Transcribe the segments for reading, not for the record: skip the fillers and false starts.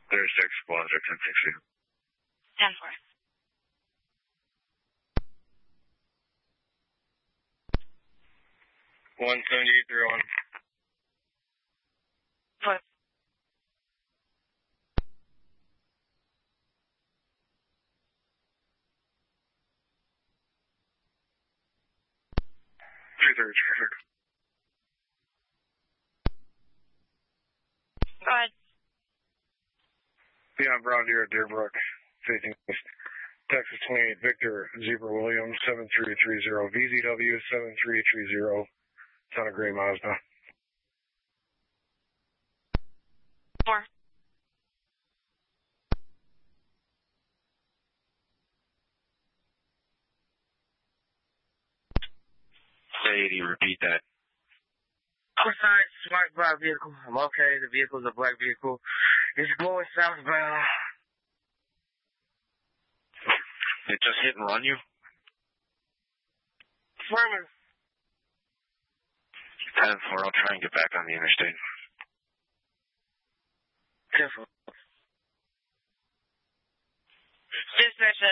36, Blazer 1060. 10-4. One 7831. What? Traffic. Go ahead. Beyond Brown Deer at Deerbrook, facing east. Texas 28, Victor Zebra Williams, 7330, VZW 7330, ton of gray Mazda. 4. Say 80, repeat that. Outside, smart black vehicle. I'm okay. The vehicle's a black vehicle. It's going southbound. It just hit and run you? Furman. 10-4, I'll try and get back on the interstate. Careful. Dispatch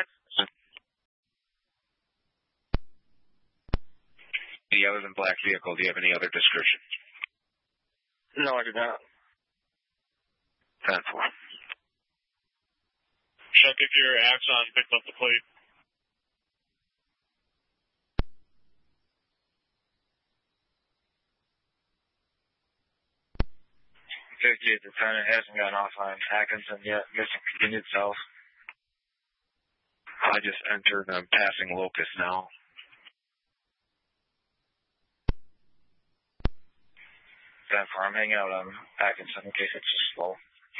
The other than black vehicle, do you have any other description? No, I do not. 10-4. Check if your Axon picked up the plate. The lieutenant hasn't gotten off on Atkinson yet. Guessing continued south. I just entered and I'm passing Locust now. I'm hanging out on Atkinson in case it's just slow.